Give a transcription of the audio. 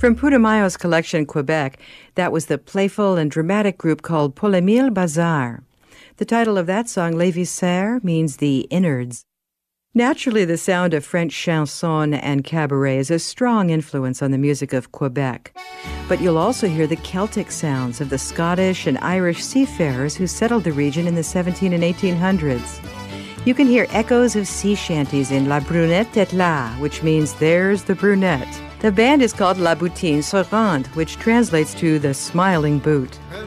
From Putumayo's collection, Quebec, that was the playful and dramatic group called Paul-Émile Bazar. The title of that song, Les Viscères, means the innards. Naturally, the sound of French chanson and cabaret is a strong influence on the music of Quebec. But you'll also hear the Celtic sounds of the Scottish and Irish seafarers who settled the region in the 1700s and 1800s. You can hear echoes of sea shanties in La Brunette est là, which means there's the brunette. The band is called La Boutine Souriante, which translates to the Smiling Boot.